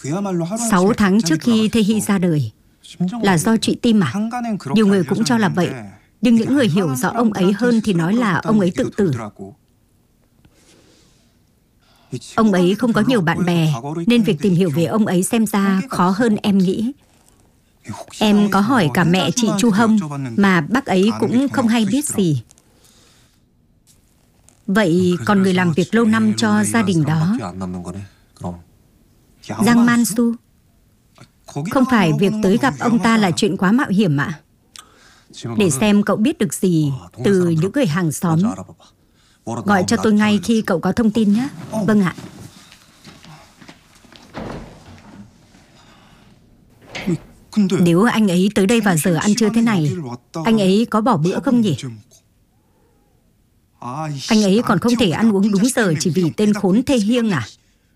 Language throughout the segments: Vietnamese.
6 tháng trước khi Taehi ra đời. Là do trụy tim à? Nhiều người cũng cho là vậy. Nhưng những người hiểu rõ ông ấy hơn thì nói là ông ấy tự tử. Ông ấy không có nhiều bạn bè, nên việc tìm hiểu về ông ấy xem ra khó hơn em nghĩ. Em có hỏi cả mẹ chị Chu Hông, mà bác ấy cũng không hay biết gì. Vậy còn người làm việc lâu năm cho gia đình đó? Giang Man Su. Không phải việc tới gặp ông ta là chuyện quá mạo hiểm ạ? Để xem cậu biết được gì từ những người hàng xóm. Gọi cho tôi ngay khi cậu có thông tin nhé. Vâng ạ. Nếu anh ấy tới đây vào giờ ăn trưa thế này, anh ấy có bỏ bữa không nhỉ? Anh ấy còn không thể ăn uống đúng giờ chỉ vì tên khốn Thê Hiêng à?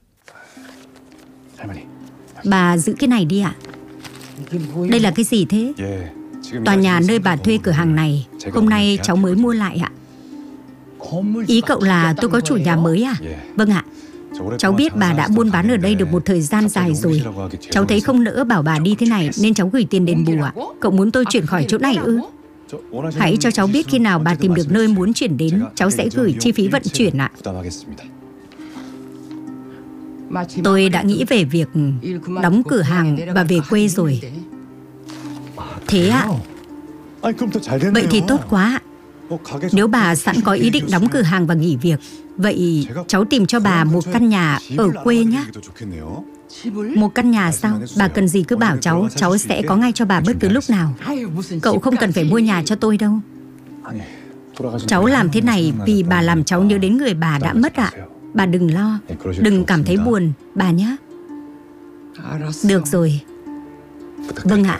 Bà giữ cái này đi ạ. Đây là cái gì thế? Tòa nhà nơi bà thuê cửa hàng này, hôm nay cháu mới mua lại ạ. Ý cậu là tôi có chủ nhà mới à? Vâng ạ. Cháu biết bà đã buôn bán ở đây được một thời gian dài rồi. Cháu thấy không nỡ bảo bà đi thế này nên cháu gửi tiền đền bù ạ. Cậu muốn tôi chuyển khỏi chỗ này ư? Hãy cho cháu biết khi nào bà tìm được nơi muốn chuyển đến, cháu sẽ gửi chi phí vận chuyển ạ. Tôi đã nghĩ về việc đóng cửa hàng và về quê rồi. Thế ạ? Vậy thì tốt quá. Nếu bà sẵn có ý định đóng cửa hàng và nghỉ việc, vậy cháu tìm cho bà một căn nhà ở quê nhé. Một căn nhà sao? Bà cần gì cứ bảo cháu, cháu sẽ có ngay cho bà bất cứ lúc nào. Cậu không cần phải mua nhà cho tôi đâu. Cháu làm thế này vì bà làm cháu nhớ đến người bà đã mất ạ. Bà đừng lo, đừng cảm thấy buồn, bà nhé. Được rồi. Vâng ạ.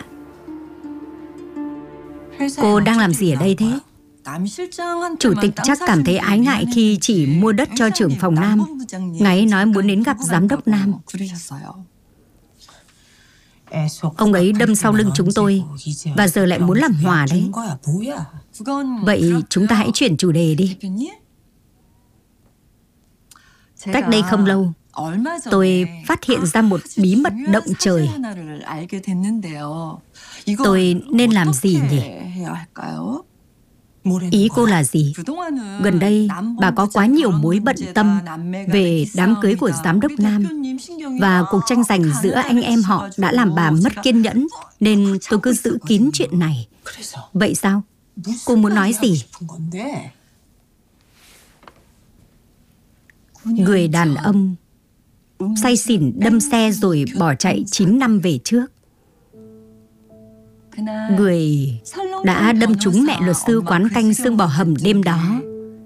Cô đang làm gì ở đây thế? Chủ tịch chắc cảm thấy ái ngại khi chỉ mua đất cho trưởng phòng Nam. Ngài ấy nói muốn đến gặp giám đốc Nam. Ông ấy đâm sau lưng chúng tôi và giờ lại muốn làm hòa đấy. Vậy chúng ta hãy chuyển chủ đề đi. Cách đây không lâu, tôi phát hiện ra một bí mật động trời. Tôi nên làm gì nhỉ? Ý cô là gì? Gần đây, bà có quá nhiều mối bận tâm về đám cưới của giám đốc Nam. Và cuộc tranh giành giữa anh em họ đã làm bà mất kiên nhẫn, nên tôi cứ giữ kín chuyện này. Vậy sao? Cô muốn nói gì? Người đàn ông say xỉn đâm xe rồi bỏ chạy 9 năm về trước. Người đã đâm trúng mẹ luật sư quán canh xương bò hầm đêm đó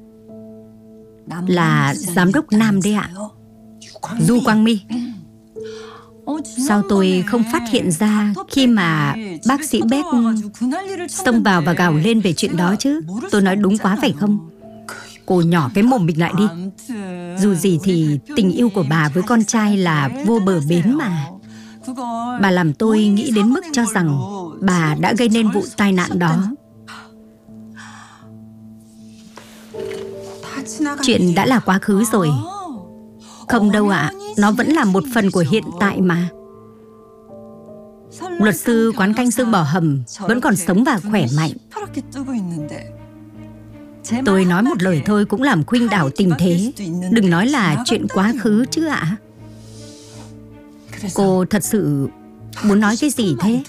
là giám đốc Nam đấy ạ. Du Quang My. Sao tôi không phát hiện ra khi mà bác sĩ Beck xông vào và gào lên về chuyện đó chứ? Tôi nói đúng quá phải không? Cô nhỏ cái mồm mình lại đi. Dù gì thì tình yêu của bà với con trai là vô bờ bến mà. Bà làm tôi nghĩ đến mức cho rằng bà đã gây nên vụ tai nạn đó. Chuyện đã là quá khứ rồi. Không đâu ạ, nó vẫn là một phần của hiện tại mà. Luật sư quán canh xương bò hầm vẫn còn sống và khỏe mạnh. Tôi nói một lời thôi cũng làm khuynh đảo tình thế. Đừng nói là chuyện quá khứ chứ ạ. Cô thật sự muốn nói cái gì thế?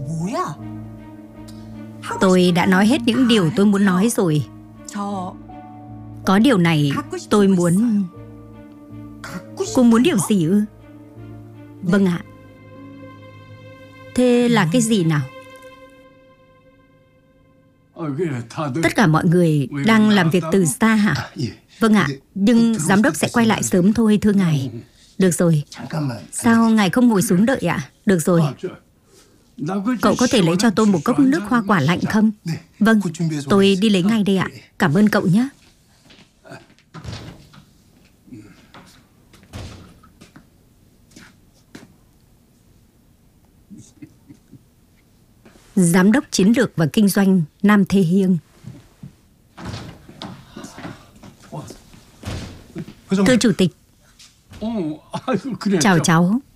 Tôi đã nói hết những điều tôi muốn nói rồi. Có điều này tôi muốn... Cô muốn điều gì ư? Vâng ạ. Thế là cái gì nào? Tất cả mọi người đang làm việc từ xa hả? Vâng ạ, nhưng giám đốc sẽ quay lại sớm thôi thưa ngài. Được rồi. Sao ngài không ngồi xuống đợi ạ? Được rồi. Cậu có thể lấy cho tôi một cốc nước hoa quả lạnh không? Vâng, tôi đi lấy ngay đây ạ. Cảm ơn cậu nhé. Giám đốc chiến lược và kinh doanh Nam Thê Hiêng. Thưa Chủ tịch. Chào cháu.